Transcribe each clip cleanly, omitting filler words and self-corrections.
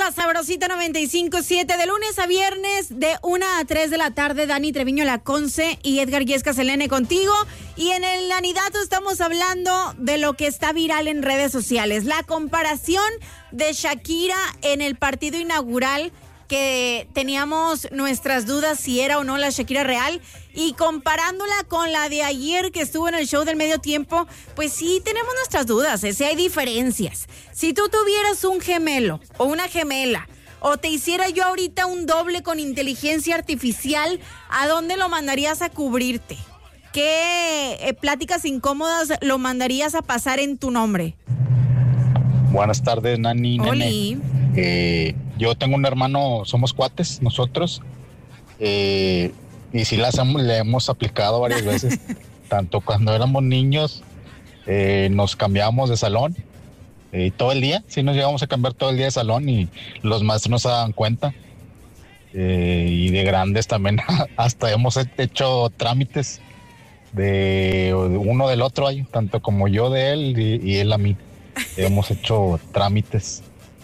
la Sabrosita 95.7, de lunes a viernes, de 1 a 3 de la tarde. Dani Treviño Laconce y Edgar Yesca Selene contigo. Y en el Anidato estamos hablando de lo que está viral en redes sociales. La comparación de Shakira en el partido inaugural, que teníamos nuestras dudas si era o no la Shakira real, y comparándola con la de ayer que estuvo en el show del medio tiempo, pues sí tenemos nuestras dudas, sí hay diferencias. Si tú tuvieras un gemelo o una gemela, o te hiciera yo ahorita un doble con inteligencia artificial, ¿a dónde lo mandarías a cubrirte? ¿Qué pláticas incómodas lo mandarías a pasar en tu nombre? Buenas tardes, Nani, Oli. Nene. Yo tengo un hermano, somos cuates nosotros, y sí le hemos aplicado varias veces. Tanto cuando éramos niños, nos cambiábamos de salón, todo el día, sí nos llegábamos a cambiar todo el día de salón, y los maestros no se daban cuenta. Y de grandes también, hasta hemos hecho trámites de uno del otro, ahí, tanto como yo de él y él a mí. Hemos hecho trámites.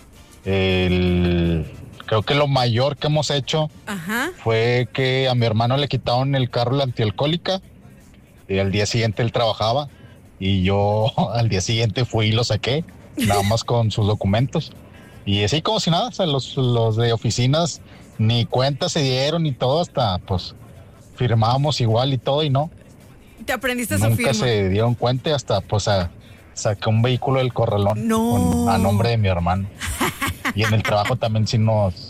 Creo que lo mayor que hemos hecho fue que a mi hermano le quitaron el carro la antialcohólica, y al día siguiente él trabajaba, y yo al día siguiente fui y lo saqué, nada más con sus documentos, y así como si nada. O sea, los de oficinas ni cuenta se dieron y todo, hasta pues firmábamos igual y todo, y no. ¿Te aprendiste esa firma? Nunca se dieron cuenta, y hasta pues saqué un vehículo del corralón a nombre de mi hermano. Y en el trabajo también sí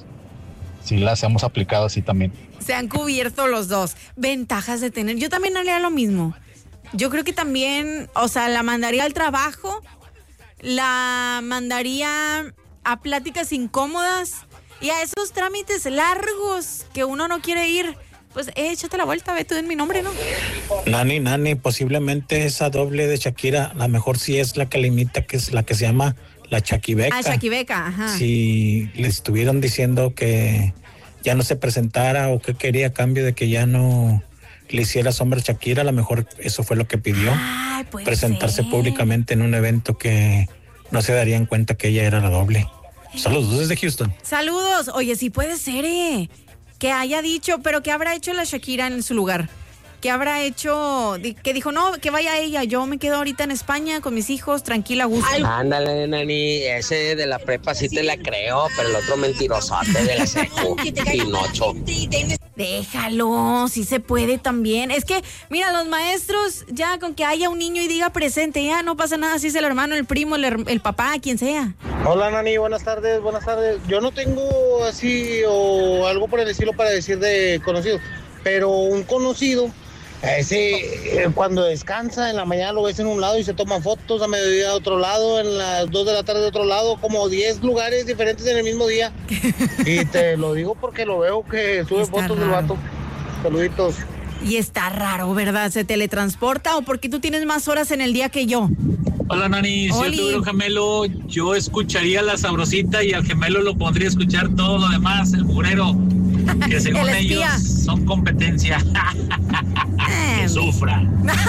las hemos aplicado así también. Se han cubierto los dos. Ventajas de tener. Yo también haría lo mismo. Yo creo que también, o sea, la mandaría al trabajo, la mandaría a pláticas incómodas y a esos trámites largos que uno no quiere ir. Pues échate la vuelta, ve tú en mi nombre, ¿no? Nani, posiblemente esa doble de Shakira, a lo mejor sí es la que la imita, que es la que se llama la Shakibeca. Ah, Shakibeca, ajá. Si le estuvieron diciendo que ya no se presentara o que quería a cambio de que ya no le hiciera sombra a Shakira, a lo mejor eso fue lo que pidió. Ay, presentarse públicamente en un evento que no se darían cuenta que ella era la doble. Saludos desde Houston. Saludos. Oye, sí puede ser, que haya dicho, pero ¿qué habrá hecho la Shakira en su lugar? ¿Qué habrá hecho? Que dijo, no, que vaya ella, yo me quedo ahorita en España con mis hijos, tranquila, a gusto. Ándale, Nani, ese de la prepa sí te la creo, pero el otro mentirosote de la secu, Pinocho. Déjalo, sí se puede también. Es que, mira, los maestros, ya con que haya un niño y diga presente, ya no pasa nada, si es el hermano, el primo, el papá, quien sea. Hola, Nani, buenas tardes. Yo no tengo así o algo por el estilo para decir de conocido, pero un conocido, ese cuando descansa en la mañana lo ves en un lado y se toma fotos, a mediodía de otro lado, en las 2 de la tarde de otro lado, como 10 lugares diferentes en el mismo día. Y te lo digo porque lo veo que sube fotos del vato. Saluditos. Y está raro, ¿verdad? ¿Se teletransporta o porque tú tienes más horas en el día que yo? Hola, Nani, si yo tuviera un gemelo, yo escucharía la Sabrosita y al gemelo lo pondría a escuchar todo lo demás, el mugrero, que según ellos son competencia. Que sufra.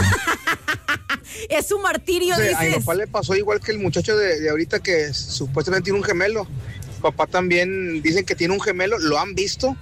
Es un martirio, dices. A mi papá le pasó igual que el muchacho de ahorita que supuestamente tiene un gemelo. Papá también dicen que tiene un gemelo, lo han visto,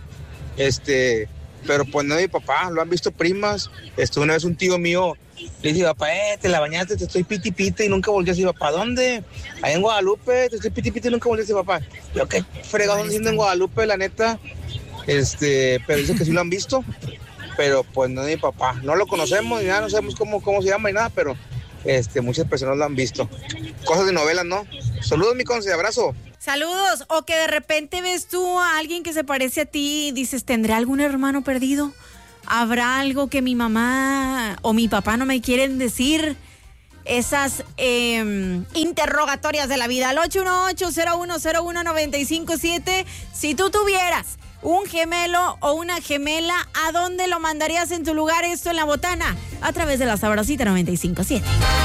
pero pues no es mi papá, lo han visto primas. Una vez un tío mío le dice, papá, te la bañaste, te estoy piti piti, y nunca volví a decir, papá, ¿dónde? Ahí en Guadalupe, te estoy piti piti y nunca volví a decir, papá. Yo qué fregado haciendo en Guadalupe, la neta. Pero dice que sí lo han visto, pero pues no es mi papá. No lo conocemos, ya no sabemos cómo se llama y nada, pero muchas personas lo han visto. Cosas de novelas, ¿no? Saludos, mi conce, abrazo. Saludos. O que de repente ves tú a alguien que se parece a ti y dices, ¿tendré algún hermano perdido? ¿Habrá algo que mi mamá o mi papá no me quieren decir? Esas interrogatorias de la vida. Al 818-0101-957. Si tú tuvieras un gemelo o una gemela, ¿a dónde lo mandarías en tu lugar? Esto en La Botana, a través de la Sabrosita 95.7.